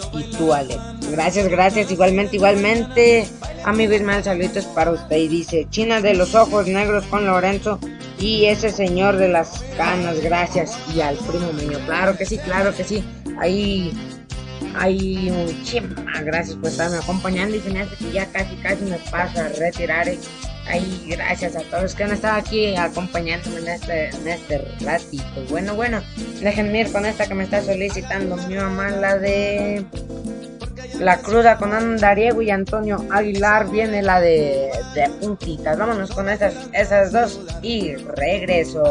y tú, Ale. Gracias, igualmente. Amigo Ismael, saluditos para usted. Y dice, China de los ojos negros con Lorenzo y ese señor de las canas, gracias. Y al primo mío, claro que sí. Ahí muchísimas gracias por estarme acompañando y se me hace que ya casi me paso a retirar. Ahí gracias a todos que han estado aquí acompañándome en este ratito. Bueno, déjenme ir con esta que me está solicitando mi mamá, la de La Cruda con Andariego y Antonio Aguilar. Viene la de puntitas. Vámonos con esas dos y regreso.